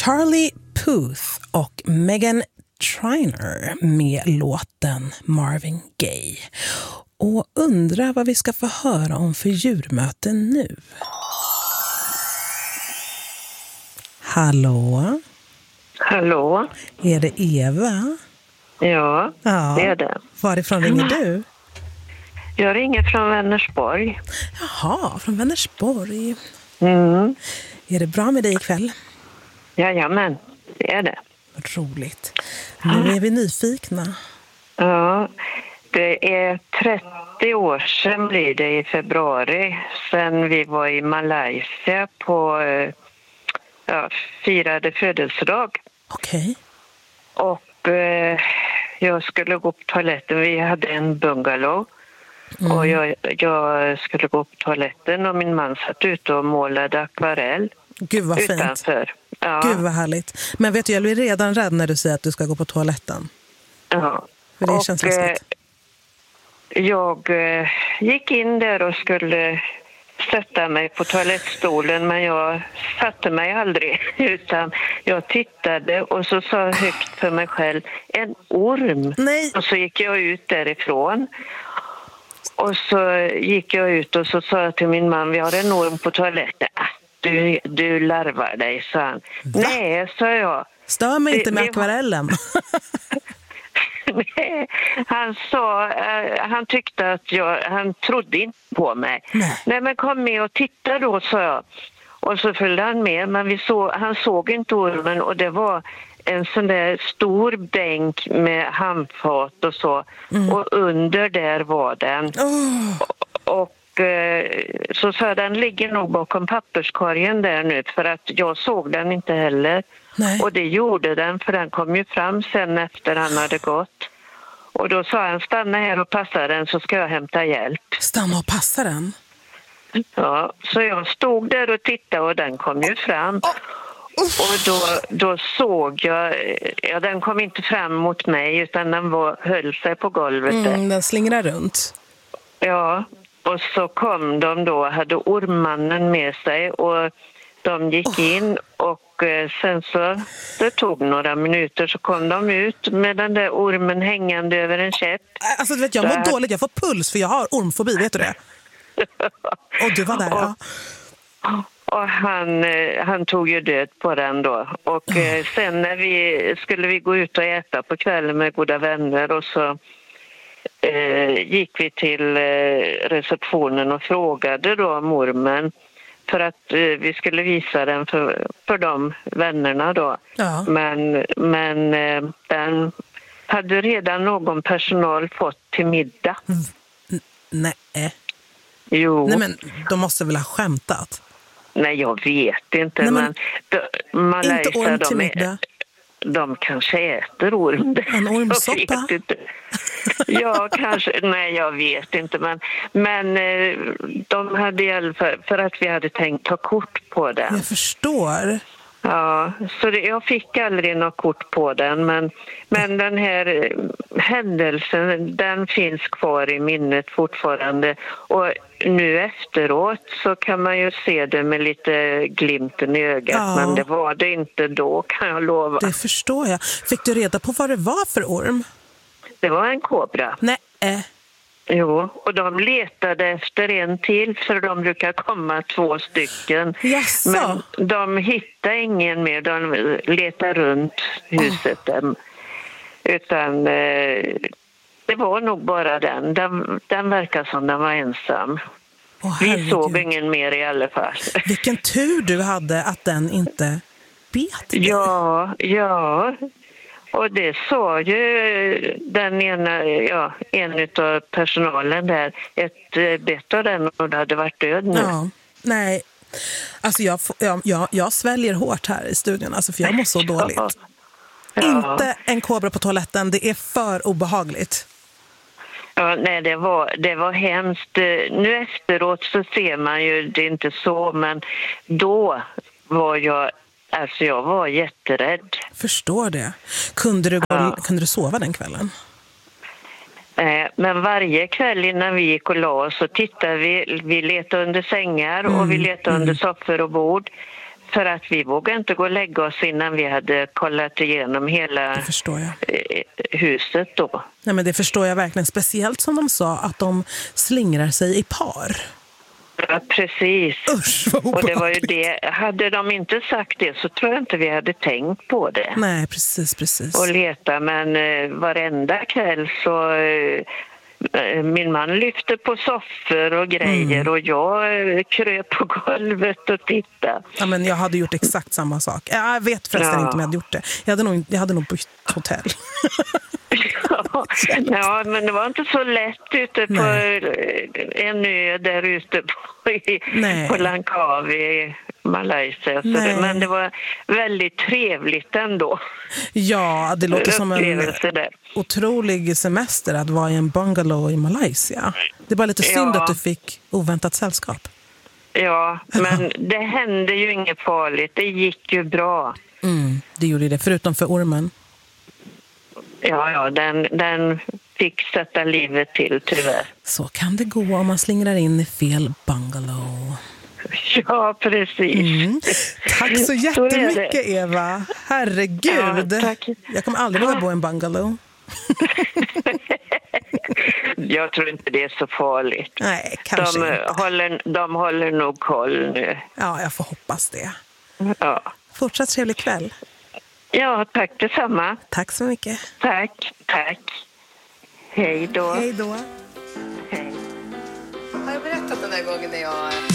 Charlie Puth och Meghan Trainor med låten Marvin Gaye. Och undrar vad vi ska få höra om för djurmöten nu. Hallå? Hallå? Är det Eva? Ja, det är det. Varifrån ringer du? Jag ringer från Vänersborg. Jaha, från Vänersborg. Mm. Är det bra med dig ikväll? Jajamän, det är det. Roligt. Nu är vi nyfikna. Ja, det är 30 år sedan blir det i februari. Sen vi var i Malaysia på firade födelsedag. Okej. Och jag skulle gå på toaletten. Vi hade en bungalow. Och jag skulle gå på toaletten och min man satt ute och målade akvarell. Gud vad utanför. Fint. Ja. Gud vad härligt. Men vet du, jag blir redan rädd när du säger att du ska gå på toaletten. Ja. För det känns läskigt. Jag gick in där och skulle sätta mig på toalettstolen, men jag satte mig aldrig, utan jag tittade och så sa jag högt för mig själv, en orm. Nej. Och så gick jag ut därifrån. Och så gick jag ut och så sa jag till min man, vi har en orm på toaletten. Du larvar dig, sa han. Va? Nej, sa jag. Stör mig inte med akvarellen. Nej, han tyckte att han trodde inte på mig. Nej, men kom med och titta då, sa jag. Och så följde han med, men han såg inte ormen och det var en sån där stor bänk med handfat och så. Och under där var den. Och så sa jag, den ligger nog bakom papperskorgen där nu, för att jag såg den inte heller. Nej. Och det gjorde den, för den kom ju fram sen efter han hade gått. Och då sa han, stanna här och passa den så ska jag hämta hjälp. Stanna och passa den? Ja, så jag stod där och tittade och den kom ju fram. Och då såg jag, den kom inte fram mot mig utan den höll sig på golvet där. Den slingrar runt. Ja, och så kom de då, hade ormmannen med sig och de gick in och sen så, det tog några minuter så kom de ut med den där ormen hängande över en käpp. Alltså du vet, jag mår dåligt, jag får puls för jag har ormfobi, vet du det? Och du var där, ja. Och han tog ju död på den då. Och sen när skulle vi gå ut och äta på kvällen med goda vänner och så gick vi till receptionen och frågade då om ormen för att vi skulle visa den för de vännerna då. Ja. Men den hade redan någon personal fått till middag. Nej. Jo. Nej, men de måste väl ha skämtat? Nej, jag vet inte. Nej, men inte orm till middag. De kanske äter orm. En ormsoppa? Ja, kanske. Nej, jag vet inte. Men de hade i alla fall, för att vi hade tänkt ta kort på den. Jag förstår. Ja, så jag fick aldrig något kort på den. Men den här händelsen, den finns kvar i minnet fortfarande. Och nu efteråt så kan man ju se det med lite glimten i ögat. Ja. Men det var det inte då, kan jag lova. Det förstår jag. Fick du reda på vad det var för orm? Det var en kobra. Nej. Jo, och de letade efter en till för de brukar komma 2 stycken. Jaså. Men de hittade ingen mer, de letade runt huset. Utan det var nog bara den verkar som den var ensam. Vi såg ingen mer i alla fall. Vilken tur du hade att den inte bet dig. Ja. Och det sa ju en av personalen där, ett bett av den och det hade varit död nu. Ja, nej. Alltså jag sväljer hårt här i studion, alltså för jag mår så dåligt. Ja. Inte en kobra på toaletten, det är för obehagligt. Ja, nej, det var hemskt. Nu efteråt så ser man ju, det är inte så, men då var jag var jätterädd. Förstår det. Kunde du sova den kvällen? Men varje kväll innan vi gick och la oss så tittade vi letade under sängar och vi letade under soffor och bord. för att vi vågade inte gå och lägga oss innan vi hade kollat igenom hela huset då. Nej, men det förstår jag verkligen. Speciellt som de sa att de slingrar sig i par. Ja, precis. Usch, vad och det var ju det. Hade de inte sagt det så tror jag inte vi hade tänkt på det. Nej, precis. Och leta, men varenda kväll så... min man lyfte på soffor och grejer och jag kröp på golvet och tittade. Ja, men jag hade gjort exakt samma sak. Jag vet förresten inte om jag hade gjort det. Jag hade nog bytt hotell. Ja, men det var inte så lätt ute på en ö där ute på Langkawi, Malaysia. Men det var väldigt trevligt ändå. Ja, det låter som en otrolig semester att vara i en bungalow i Malaysia. Det är bara lite synd att du fick oväntat sällskap. Ja, men det hände ju inget farligt. Det gick ju bra. Det gjorde det, förutom för ormen. Ja, den fick sätta livet till, tyvärr. Så kan det gå om man slingrar in i fel bungalow. Ja, precis. Tack så jättemycket, Eva. Herregud. Ja, tack. Jag kommer aldrig våga bo i en bungalow. Jag tror inte det är så farligt. Nej, kanske de håller nog koll nu. Ja, jag får hoppas det. Ja. Fortsatt trevlig kväll. Ja, tack detsamma. Tack så mycket. Tack. Hej då. Hej då. Hej. Har jag berättat den där gången när jag